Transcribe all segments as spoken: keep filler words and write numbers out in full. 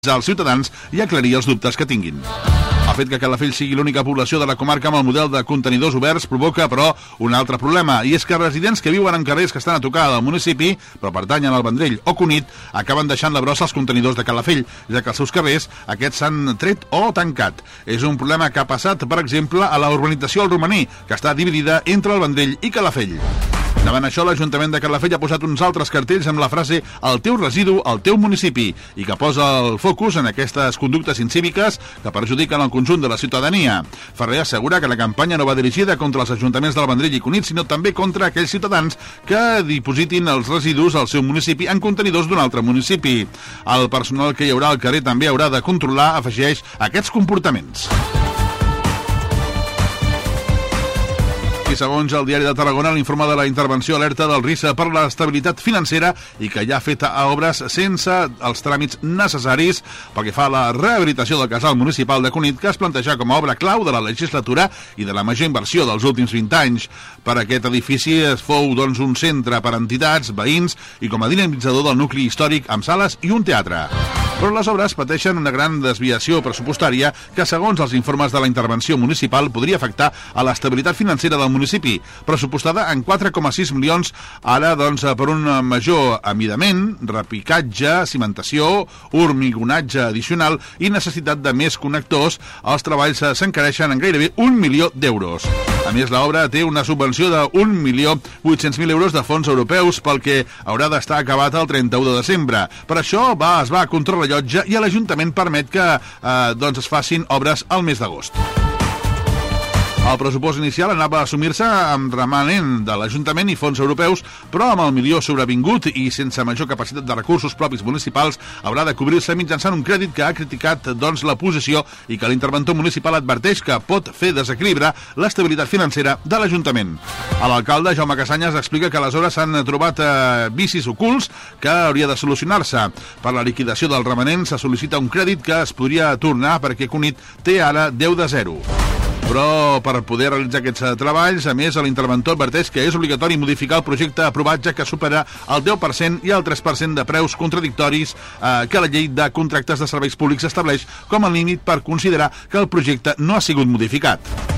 als ciutadans i aclarir els dubtes que tinguin. El fet que Calafell sigui l'única població de la comarca amb el model de contenidors oberts provoca, però, un altre problema, i és que residents que viuen en carrers que estan a tocar del municipi, però pertanyen al Vendrell o Cunit, acaben deixant la brossa als contenidors de Calafell, ja que els seus carrers aquests s'han tret o tancat. És un problema que ha passat, per exemple, a la urbanització al Romaní, que està dividida entre el Vendrell i Calafell. Davant això, l'Ajuntament de Calafell ha posat uns altres cartells amb la frase «El teu residu, el teu municipi» i que posa el focus en aquestes conductes incíviques que perjudiquen el conjunt de la ciutadania. Ferrer assegura que la campanya no va dirigida contra els ajuntaments del Vendrell i Cunit, sinó també contra aquells ciutadans que dipositin els residus al seu municipi en contenidors d'un altre municipi. El personal que hi haurà al carrer també haurà de controlar, afegeix, aquests comportaments. I segons el Diari de Tarragona, l'informe de la intervenció alerta del RISA per l'estabilitat financera i que ja ha fet a obres sense els tràmits necessaris pel que fa a la rehabilitació del casal municipal de Cunit, que es planteja com a obra clau de la legislatura i de la major inversió dels últims vint anys. Per aquest edifici es fou doncs, un centre per a entitats, veïns i com a dinamitzador del nucli històric amb sales i un teatre. Però les obres pateixen una gran desviació pressupostària que, segons els informes de la intervenció municipal, podria afectar a l'estabilitat financera del municipi, pressupostada en quatre coma sis milions, ara doncs per un major amidament, repicatge, cimentació, hormigonatge addicional i necessitat de més connectors. Els treballs s'encareixen en gairebé un milió d'euros. A més, l'obra té una subvenció de un milió vuit-cents mil euros de fons europeus, pel que haurà d'estar acabat el trenta-u de desembre. Per això va, es va contra la llotja i l'Ajuntament permet que eh, doncs es facin obres al mes d'agost. El pressupost inicial anava a assumir-se amb remanent de l'Ajuntament i fons europeus, però amb el milió sobrevingut i sense major capacitat de recursos propis municipals haurà de cobrir-se mitjançant un crèdit que ha criticat doncs, la posició i que l'interventor municipal adverteix que pot fer desequilibrar l'estabilitat financera de l'Ajuntament. L'alcalde, Jaume Casanyes, explica que aleshores s'han trobat eh, vicis ocults que hauria de solucionar-se. Per la liquidació del remanent se sol·licita un crèdit que es podria tornar perquè Cunit té ara deu de zero. Però per poder realitzar aquests treballs, a més, l'interventor adverteix que és obligatori modificar el projecte aprovat, ja que supera el deu per cent i el tres per cent de preus contradictoris eh, que la llei de contractes de serveis públics estableix com a límit per considerar que el projecte no ha sigut modificat.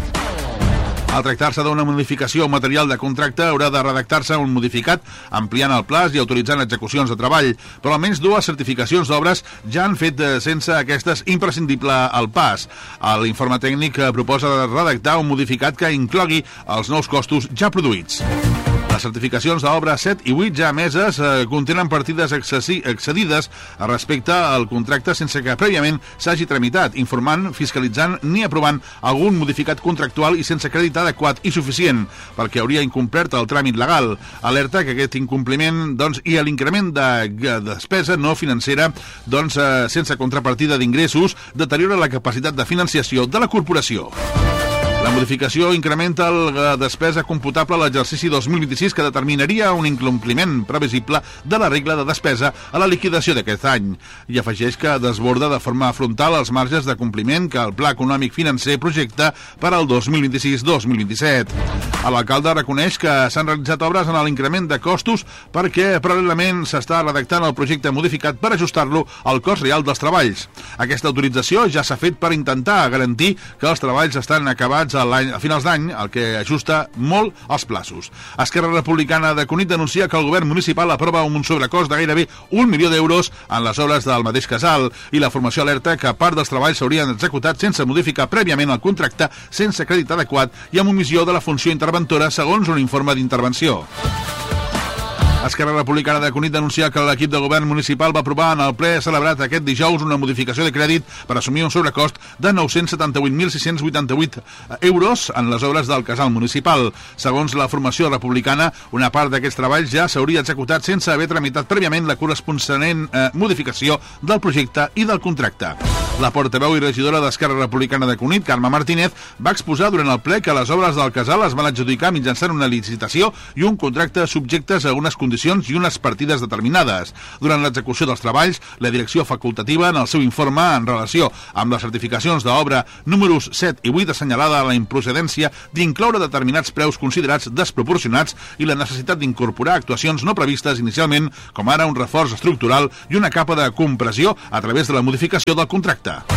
Al tractar-se d'una modificació material de contracte, haurà de redactar-se un modificat ampliant el plaç i autoritzant execucions de treball, però almenys dues certificacions d'obres ja han fet sense aquestes imprescindible el pas. L'informe tècnic proposa redactar un modificat que inclogui els nous costos ja produïts. Les certificacions d'obra set i vuit ja emeses eh, contenen partides excedides respecte al contracte sense que prèviament s'hagi tramitat, informant, fiscalitzant ni aprovant algun modificat contractual i sense crèdit adequat i suficient, perquè hauria incomplert el tràmit legal. Alerta que aquest incompliment doncs, i l'increment de, de despesa no financera doncs, eh, sense contrapartida d'ingressos deteriora la capacitat de financiació de la corporació. La modificació incrementa la despesa computable a l'exercici dos mil vint-i-sis que determinaria un incompliment previsible de la regla de despesa a la liquidació d'aquest any i afegeix que desborda de forma frontal els marges de compliment que el Pla Econòmic Financer projecta per al dos mil vint-i-sis dos mil vint-i-set. L'alcalde reconeix que s'han realitzat obres en l'increment de costos perquè paral·lelament s'està redactant el projecte modificat per ajustar-lo al cost real dels treballs. Aquesta autorització ja s'ha fet per intentar garantir que els treballs estan acabats a, a finals d'any, el que ajusta molt els plaços. Esquerra Republicana de Cunit denuncia que el govern municipal aprova un sobrecost de gairebé un milió d'euros en les obres del mateix casal i la formació alerta que part dels treballs s'haurien executat sense modificar prèviament el contracte, sense crèdit adequat i amb omissió de la funció interventora, segons un informe d'intervenció. Esquerra Republicana de Cunit denuncia que l'equip de govern municipal va aprovar en el ple celebrat aquest dijous una modificació de crèdit per assumir un sobrecost de nou-cents setanta-vuit mil sis-cents vuitanta-vuit euros en les obres del casal municipal. Segons la formació republicana, una part d'aquests treballs ja s'hauria executat sense haver tramitat prèviament la corresponent eh, modificació del projecte i del contracte. La portaveu i regidora d'Esquerra Republicana de Cunit, Carme Martínez, va exposar durant el ple que les obres del casal es van adjudicar mitjançant una licitació i un contracte subjectes a unes condicions i unes partides determinades. Durant l'execució dels treballs, la direcció facultativa, en el seu informe en relació amb les certificacions d'obra números set i vuit, assenyalada la improcedència d'incloure determinats preus considerats desproporcionats i la necessitat d'incorporar actuacions no previstes inicialment, com ara un reforç estructural i una capa de compressió a través de la modificació del contracte.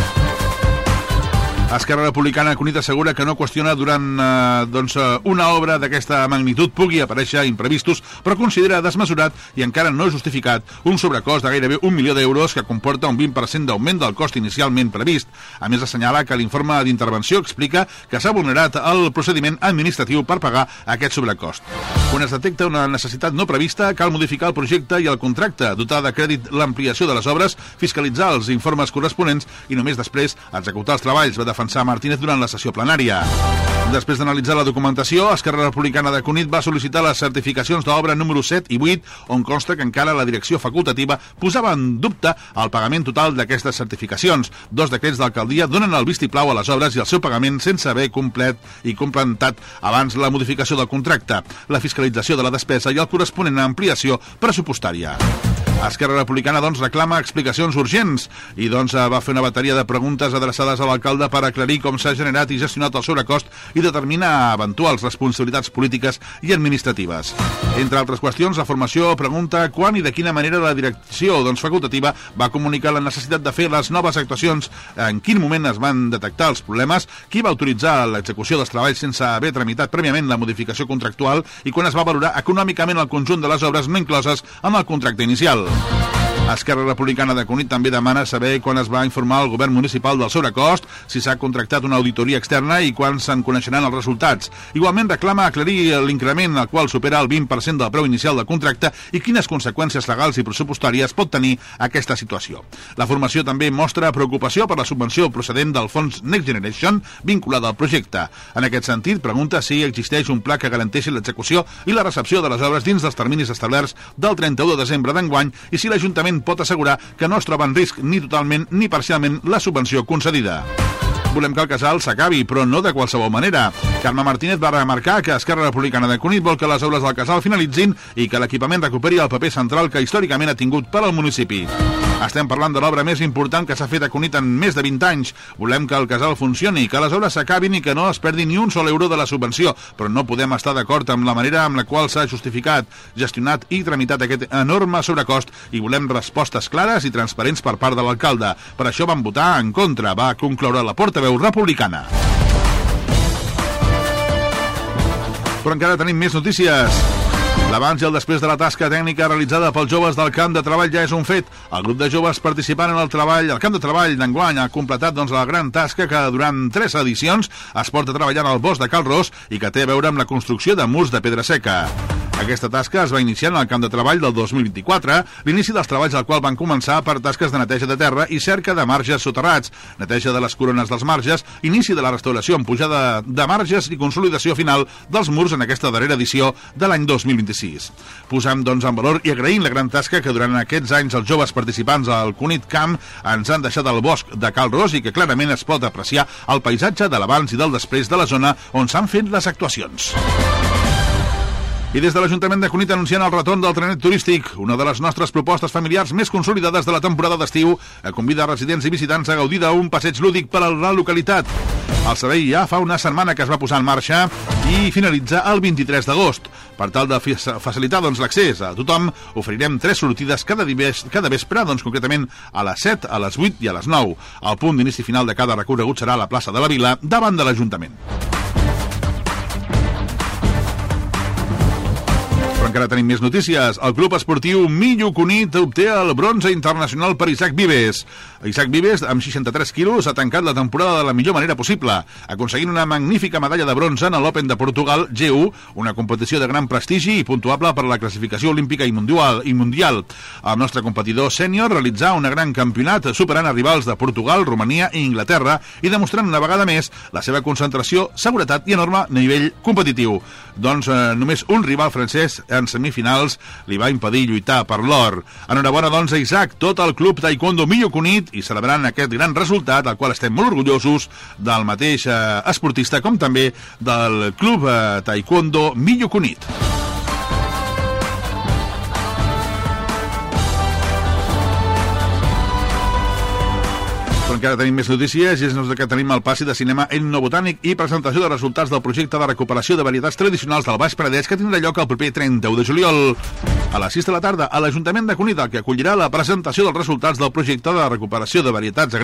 Esquerra Republicana de Cunit assegura que no qüestiona durant eh, doncs, una obra d'aquesta magnitud pugui aparèixer imprevistos, però considera desmesurat i encara no justificat un sobrecost de gairebé un milió d'euros que comporta un vint per cent d'augment del cost inicialment previst. A més, assenyala que l'informe d'intervenció explica que s'ha vulnerat el procediment administratiu per pagar aquest sobrecost. Quan es detecta una necessitat no prevista, cal modificar el projecte i el contracte, dotar de crèdit l'ampliació de les obres, fiscalitzar els informes corresponents i només després executar els treballs, va defensar Martínez durant la sessió plenària. Després d'analitzar la documentació, Esquerra Republicana de Cunit va sol·licitar les certificacions d'obra número set i vuit, on consta que encara la direcció facultativa posava en dubte el pagament total d'aquestes certificacions. Dos decrets d'alcaldia donen el vistiplau a les obres i el seu pagament sense haver complet i complementat abans la modificació del contracte, la fiscalització de la despesa i el corresponent ampliació pressupostària. Esquerra Republicana, doncs, reclama explicacions urgents i, doncs, va fer una bateria de preguntes adreçades a l'alcalde per aclarir com s'ha generat i gestionat el sobrecost i determinar eventuals responsabilitats polítiques i administratives. Entre altres qüestions, la formació pregunta quan i de quina manera la direcció, doncs, facultativa va comunicar la necessitat de fer les noves actuacions, en quin moment es van detectar els problemes, qui va autoritzar l'execució dels treballs sense haver tramitat prèviament la modificació contractual i quan es va valorar econòmicament el conjunt de les obres no incloses en el contracte inicial. Esquerra Republicana de Cunit també demana saber quan es va informar el govern municipal del sobrecost, si s'ha contractat una auditoria externa i quan se'n coneixeran els resultats. Igualment reclama aclarir l'increment al qual supera el vint per cent del preu inicial del contracte i quines conseqüències legals i pressupostàries pot tenir aquesta situació. La formació també mostra preocupació per la subvenció procedent del fons Next Generation vinculada al projecte. En aquest sentit, pregunta si existeix un pla que garanteixi l'execució i la recepció de les obres dins dels terminis establerts del trenta-u de desembre d'enguany i si l'Ajuntament pot assegurar que no es troba en risc ni totalment ni parcialment la subvenció concedida. Volem que el casal s'acabi, però no de qualsevol manera. Carme Martínez va remarcar que Esquerra Republicana de Cunit vol que les obres del casal finalitzin i que l'equipament recuperi el paper central que històricament ha tingut per al municipi. Estem parlant de l'obra més important que s'ha fet a Cunit en més de vint anys. Volem que el casal funcioni, que les obres s'acabin i que no es perdi ni un sol euro de la subvenció, però no podem estar d'acord amb la manera amb la qual s'ha justificat, gestionat i tramitat aquest enorme sobrecost i volem respostes clares i transparents per part de l'alcalde. Per això vam votar en contra, va concloure la portaveu republicana. Però encara tenim més notícies. L'abans i el després de la tasca tècnica realitzada pels joves del camp de treball ja és un fet. El grup de joves participant en el treball, el camp de treball d'enguany ha completat doncs, la gran tasca que durant tres edicions es porta treballant al bosc de Cal Ros i que té a veure amb la construcció de murs de pedra seca. Aquesta tasca es va iniciar en el camp de treball del dos mil vint-i-quatre, l'inici dels treballs al qual van començar per tasques de neteja de terra i cerca de marges soterrats, neteja de les corones dels marges, inici de la restauració amb pujada de marges i consolidació final dels murs en aquesta darrera edició de l'any dos mil vint-i-sis. Posam, doncs, en valor i agraïm la gran tasca que durant aquests anys els joves participants al Cunit Camp ens han deixat al bosc de Cal Ros i que clarament es pot apreciar el paisatge de l'abans i del després de la zona on s'han fet les actuacions. I des de l'Ajuntament de Cunit anunciant el retorn del trenet turístic, una de les nostres propostes familiars més consolidades de la temporada d'estiu, que convida residents i visitants a gaudir d'un passeig lúdic per a la localitat. El servei ja fa una setmana que es va posar en marxa i finalitza el vint-i-tres d'agost. Per tal de facilitar doncs, l'accés a tothom, oferirem tres sortides cada, divers, cada vespre, doncs, concretament a les set, a les vuit i a les nou. El punt d'inici final de cada recorregut serà a la plaça de la Vila, davant de l'Ajuntament. Però encara tenim més notícies. El club esportiu Millo Cunit obté el bronze internacional per Isaac Vives. Isaac Vives, amb seixanta-tres quilos, ha tancat la temporada de la millor manera possible, aconseguint una magnífica medalla de bronze en l'Open de Portugal G u, una competició de gran prestigi i puntuable per a la classificació olímpica i mundial. I mundial. El nostre competidor sènior realitzà un gran campionat superant a rivals de Portugal, Romania i Inglaterra i demostrant una vegada més la seva concentració, seguretat i enorme nivell competitiu. Doncs eh, només un rival francès en en semifinals li va impedir lluitar per l'or. Enhorabona, doncs, a Isaac, tot el club taekwondo Millo Cunit, i celebrant aquest gran resultat, al qual estem molt orgullosos, del mateix eh, esportista com també del club eh, taekwondo Millo Cunit. Però encara tenim més notícies, i és que tenim el passi de cinema etnobotànic i presentació de resultats del projecte de recuperació de varietats tradicionals del Baix Penedès, que tindrà lloc el proper trenta-u de juliol a les sis de la tarda a l'Ajuntament de Cunit, que acollirà la presentació dels resultats del projecte de recuperació de varietats